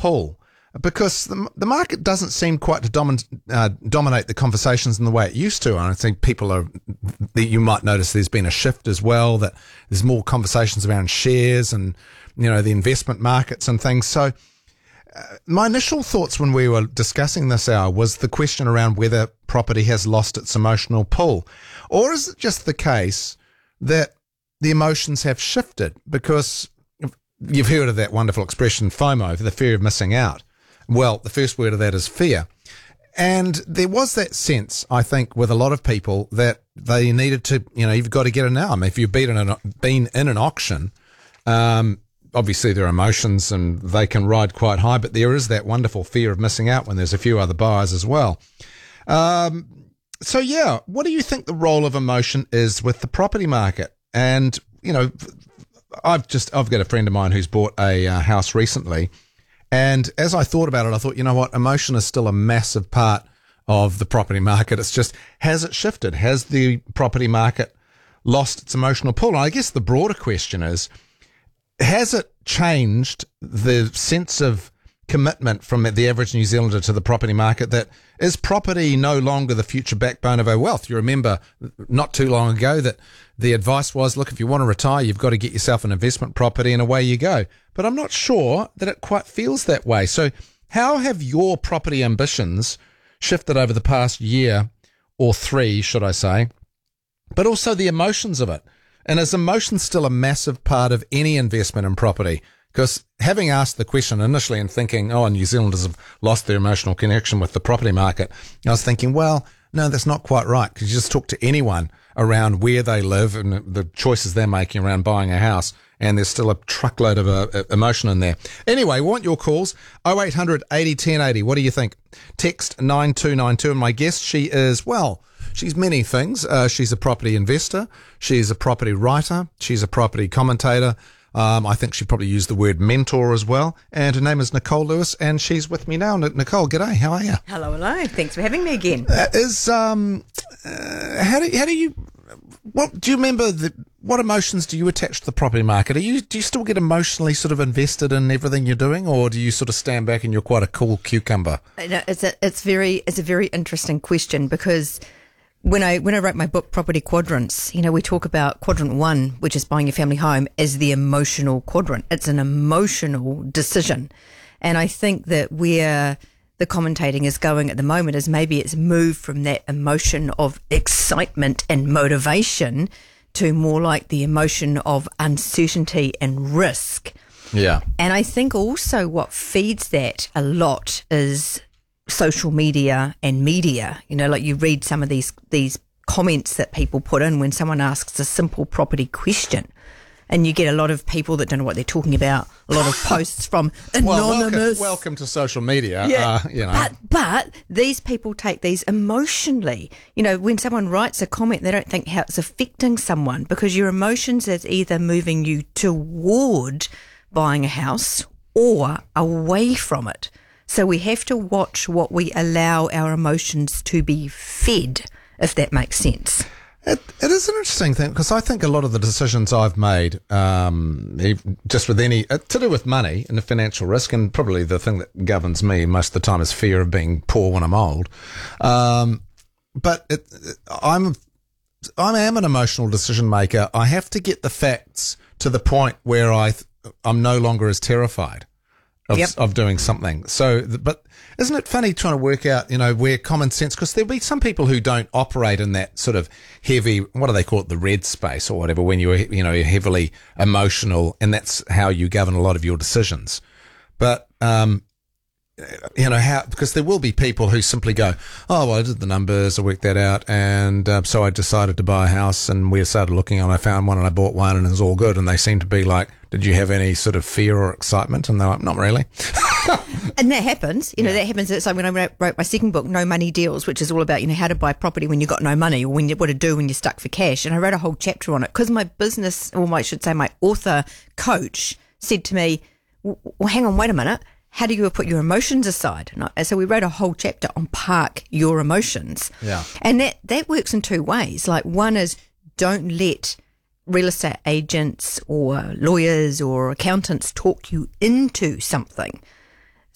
pull, because the market doesn't seem quite to dominate the conversations in the way it used to. And I think you might notice there's been a shift as well, that there's more conversations around shares and, the investment markets and things. So my initial thoughts when we were discussing this hour was the question around whether property has lost its emotional pull, or is it just the case that the emotions have shifted? Because you've heard of that wonderful expression, FOMO, the fear of missing out. Well, the first word of that is fear. And there was that sense, I think, with a lot of people that they needed to, you've got to get it now. I mean, if you've been in an auction, obviously there are emotions and they can ride quite high, but there is that wonderful fear of missing out when there's a few other buyers as well. So yeah, what do you think the role of emotion is with the property market? And, I've got a friend of mine who's bought a house recently. And as I thought about it, I thought, you know what, emotion is still a massive part of the property market. It's just, has it shifted? Has the property market lost its emotional pull? And I guess the broader question is, has it changed the sense of commitment from the average New Zealander to the property market? That is property no longer the future backbone of our wealth? You remember not too long ago that the advice was, look, if you want to retire, you've got to get yourself an investment property and away you go. But I'm not sure that it quite feels that way. So how have your property ambitions shifted over the past year or three, should I say, but also the emotions of it? And is emotion still a massive part of any investment in property? Because having asked the question initially and thinking, New Zealanders have lost their emotional connection with the property market, I was thinking, well, no, that's not quite right. Because you just talk to anyone around where they live and the choices they're making around buying a house, and there's still a truckload of emotion in there. Anyway, we want your calls, 0800 80 10 80. What do you think? Text 9292, and my guest, she's many things. She's a property investor. She's a property writer. She's a property commentator. I think she probably used the word mentor as well. And her name is Nicole Lewis, and she's with me now. Nicole, g'day. How are you? Hello. Thanks for having me again. What do you remember? What emotions do you attach to the property market? Do you still get emotionally sort of invested in everything you're doing, or do you sort of stand back and you're quite a cool cucumber? No, it's a very interesting question, because when I wrote my book, Property Quadrants, we talk about quadrant 1, which is buying your family home, as the emotional quadrant. It's an emotional decision. And I think that where the commentating is going at the moment is maybe it's moved from that emotion of excitement and motivation to more like the emotion of uncertainty and risk. Yeah. And I think also what feeds that a lot is social media and media. Like you read some of these comments that people put in when someone asks a simple property question, and you get a lot of people that don't know what they're talking about, a lot of posts from anonymous. Welcome to social media. Yeah. But these people take these emotionally. When someone writes a comment, they don't think how it's affecting someone, because your emotions is either moving you toward buying a house or away from it. So we have to watch what we allow our emotions to be fed, if that makes sense. It is an interesting thing, because I think a lot of the decisions I've made, just with to do with money and the financial risk, and probably the thing that governs me most of the time is fear of being poor when I'm old. But I am an emotional decision maker. I have to get the facts to the point where I'm no longer as terrified of doing something. So, but isn't it funny trying to work out, where common sense, because there'll be some people who don't operate in that sort of heavy, what do they call it, the red space or whatever, when you're, you're heavily emotional, and that's how you govern a lot of your decisions. But, because there will be people who simply go, I did the numbers, I worked that out, and so I decided to buy a house, and we started looking, and I found one, and I bought one, and it was all good. And they seem to be like, did you have any sort of fear or excitement? And they're like, not really. And that happens, that happens. It's like when I wrote my second book, No Money Deals, which is all about, how to buy property when you've got no money, or what to do when you're stuck for cash. And I wrote a whole chapter on it, because my my author coach said to me, well, hang on, wait a minute. How do you put your emotions aside? And so we wrote a whole chapter on park your emotions. Yeah. And that works in two ways. Like, one is, don't let real estate agents or lawyers or accountants talk you into something.